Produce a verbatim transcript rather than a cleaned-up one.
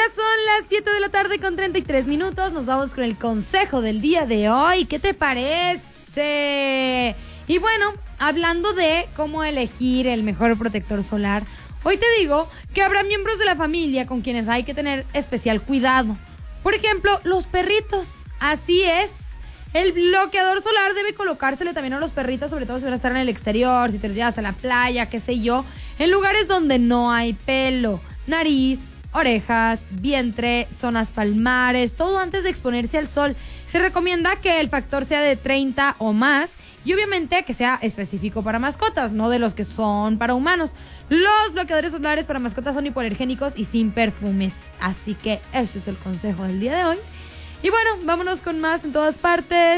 son las siete de la tarde con treinta y tres minutos. Nos vamos con el consejo del día de hoy. ¿Qué te parece? Y bueno, hablando de cómo elegir el mejor protector solar, hoy te digo que habrá miembros de la familia con quienes hay que tener especial cuidado. Por ejemplo, los perritos. Así es. El bloqueador solar debe colocársele también a los perritos, sobre todo si van a estar en el exterior, si te los llevas a la playa, qué sé yo, en lugares donde no hay pelo, nariz, orejas, vientre, zonas palmares, todo antes de exponerse al sol. Se recomienda que el factor sea de treinta o más y obviamente que sea específico para mascotas, no de los que son para humanos. Los bloqueadores solares para mascotas son hipoalergénicos y sin perfumes. Así que ese es el consejo del día de hoy. Y bueno, vámonos con más en todas partes.